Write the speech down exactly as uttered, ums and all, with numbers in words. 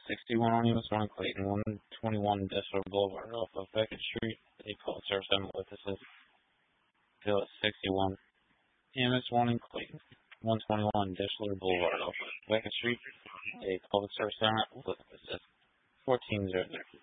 sixty-one on U S one in Clayton, one twenty-one Dessler Boulevard off of Beckett Street. A call service I'm with this is Bill at sixty-one. M S one in Clayton, one twenty-one Dessler Boulevard off of Beckett Street. A public service I'm with this is fourteen zero zero.